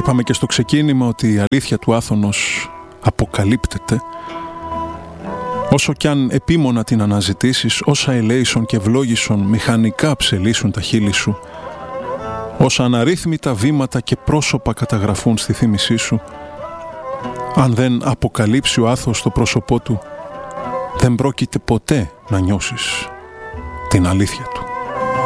Είπαμε και στο ξεκίνημα ότι η αλήθεια του Άθωνος αποκαλύπτεται. Όσο κι αν επίμονα την αναζητήσεις, όσα ελέησον και ευλόγησον μηχανικά ψελίσουν τα χείλη σου, όσα αναρρύθμιτα βήματα και πρόσωπα καταγραφούν στη θύμησή σου, αν δεν αποκαλύψει ο Άθος το πρόσωπό του, δεν πρόκειται ποτέ να νιώσεις την αλήθεια του.